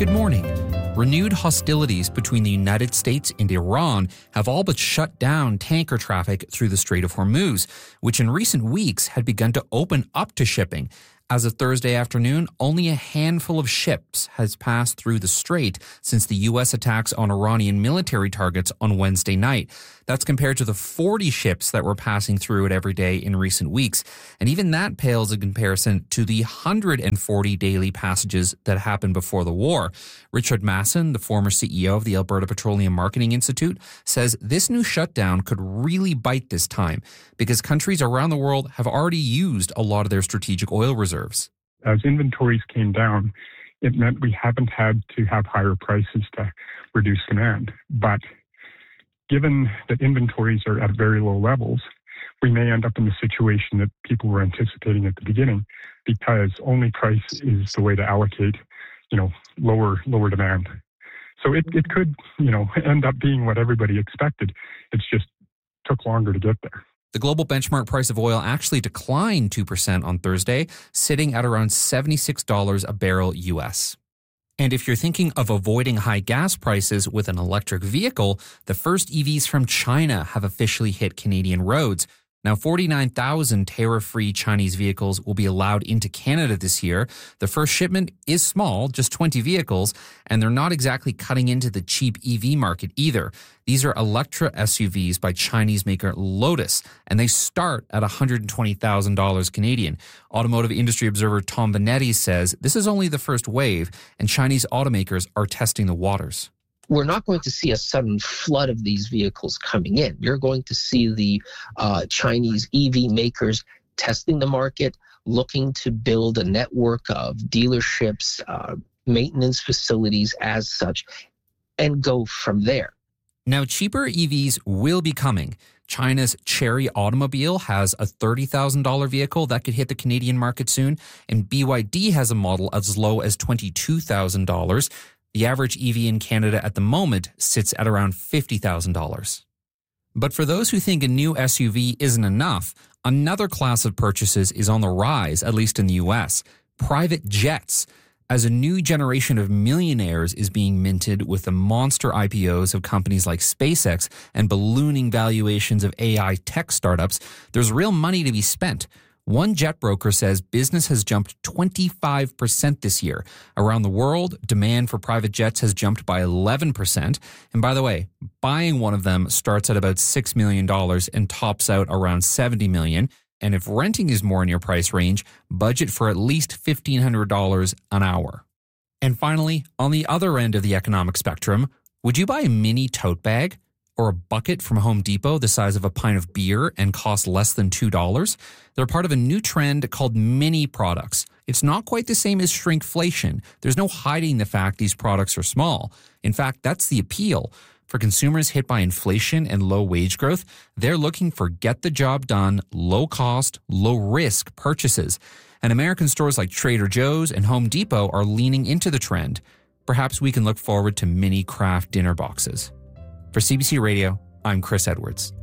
Good morning. Renewed hostilities between the United States and Iran have all but shut down tanker traffic through the Strait of Hormuz, which in recent weeks had begun to open up to shipping. As of Thursday afternoon, only a handful of ships has passed through the strait since the U.S. attacks on Iranian military targets on Wednesday night. That's compared to the 40 ships that were passing through it every day in recent weeks. And even that pales in comparison to the 140 daily passages that happened before the war. Richard Masson, the former CEO of the Alberta Petroleum Marketing Institute, says this new shutdown could really bite this time because countries around the world have already used a lot of their strategic oil reserves. As inventories came down, it meant we haven't had to have higher prices to reduce demand. But given that inventories are at very low levels, we may end up in the situation that people were anticipating at the beginning, because only price is the way to allocate, lower demand. So it could, end up being what everybody expected. It's just took longer to get there. The global benchmark price of oil actually declined 2% on Thursday, sitting at around $76 a barrel US. And if you're thinking of avoiding high gas prices with an electric vehicle, the first EVs from China have officially hit Canadian roads. Now, 49,000 tariff-free Chinese vehicles will be allowed into Canada this year. The first shipment is small, just 20 vehicles, and they're not exactly cutting into the cheap EV market either. These are Electra SUVs by Chinese maker Lotus, and they start at $120,000 Canadian. Automotive industry observer Tom Vanetti says this is only the first wave, and Chinese automakers are testing the waters. We're not going to see a sudden flood of these vehicles coming in. You're going to see the Chinese EV makers testing the market, looking to build a network of dealerships, maintenance facilities as such, and go from there. Now, cheaper EVs will be coming. China's Chery Automobile has a $30,000 vehicle that could hit the Canadian market soon, and BYD has a model as low as $22,000. The average EV in Canada at the moment sits at around $50,000. But for those who think a new SUV isn't enough, another class of purchases is on the rise, at least in the U.S. Private jets. As a new generation of millionaires is being minted with the monster IPOs of companies like SpaceX and ballooning valuations of AI tech startups, there's real money to be spent. One jet broker says business has jumped 25% this year. Around the world, demand for private jets has jumped by 11%. And by the way, buying one of them starts at about $6 million and tops out around $70 million. And if renting is more in your price range, budget for at least $1,500 an hour. And finally, on the other end of the economic spectrum, would you buy a mini tote bag or a bucket from Home Depot the size of a pint of beer and cost less than $2? They're part of a new trend called mini products. It's not quite the same as shrinkflation. There's no hiding the fact these products are small. In fact, that's the appeal. For consumers hit by inflation and low wage growth, they're looking for get-the-job-done, low-cost, low-risk purchases. And American stores like Trader Joe's and Home Depot are leaning into the trend. Perhaps we can look forward to mini craft dinner boxes. For CBC Radio, I'm Chris Edwards.